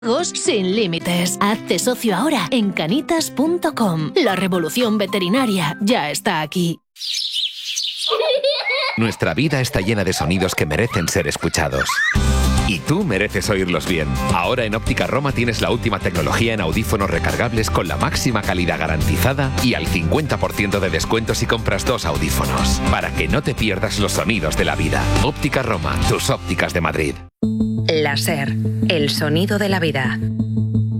Sin límites. Hazte socio ahora en canitas.com. La revolución veterinaria ya está aquí. Nuestra vida está llena de sonidos que merecen ser escuchados. Y tú mereces oírlos bien. Ahora en Óptica Roma tienes la última tecnología en audífonos recargables con la máxima calidad garantizada y al 50% de descuento si compras 2 audífonos. Para que no te pierdas los sonidos de la vida. Óptica Roma, tus ópticas de Madrid. La SER, el sonido de la vida.